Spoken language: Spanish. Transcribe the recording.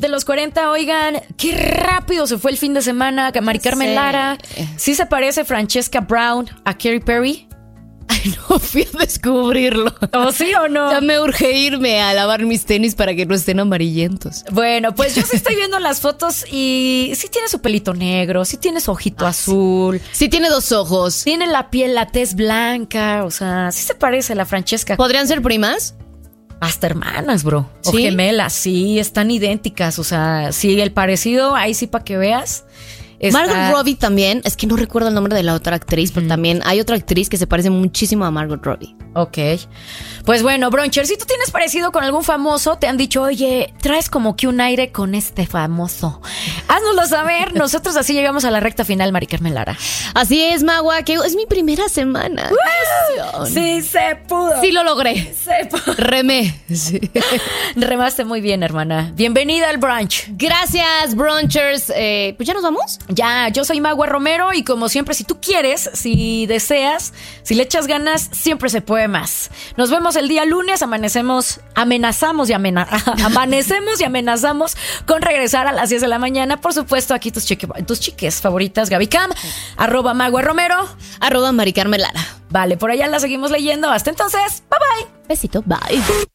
de los 40, oigan, qué rápido se fue el fin de semana. Mari Carmen Lara, ¿sí se parece Francesca Brown a Katy Perry? Ay, no, fui a descubrirlo. ¿O sí o no? Ya me urge irme a lavar mis tenis para que no estén amarillentos. Bueno, pues yo sí estoy viendo las fotos y sí tiene su pelito negro, sí tiene su ojito azul. Sí tiene 2 ojos. Tiene la piel, la tez blanca, o sea, sí se parece a la Francesca. ¿Podrían ser primas? Hasta hermanas, bro. O ¿Sí? gemelas, sí, están idénticas. O sea, sí, el parecido, ahí sí para que veas. Margot Robbie también, es que no recuerdo el nombre de la otra actriz, pero también hay otra actriz que se parece muchísimo a Margot Robbie. Ok. Pues bueno, Broncher, si tú tienes parecido con algún famoso, te han dicho, oye, traes como que un aire con este famoso. Háznoslo saber. Nosotros así llegamos a la recta final, Mari Carmen Lara. Así es, Magua, que es mi primera semana. Sí se pudo. Sí lo logré. Se pudo. Remé. Sí. Remaste muy bien, hermana. Bienvenida al brunch. Gracias, brunchers. Pues ya nos vamos. Ya, yo soy Magua Romero y como siempre, si tú quieres, si deseas, si le echas ganas, siempre se puede más. Nos vemos el día lunes, amanecemos y amenazamos con regresar a las 10 de la mañana. Por supuesto, aquí tus chiques favoritas, Gaby Cam, @Magua Romero, @Mari Carmen Lara. Vale, por allá la seguimos leyendo. Hasta entonces, bye bye. Besito, bye.